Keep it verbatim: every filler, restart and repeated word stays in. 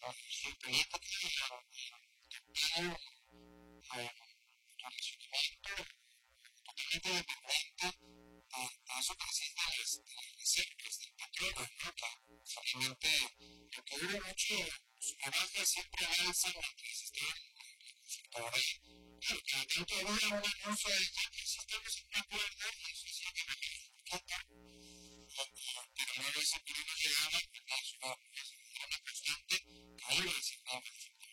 geopolítica y el relacionamiento totalmente dependiente a, a eso que decís de las, de las reservas del petróleo, ¿no? Que solamente lo que hubo mucho, Sudáfrica siempre avanza mientras están por ahí. Claro, que tanto había una cosa de que si estamos en un acuerdo, y eso es lo que me importa, pero no es el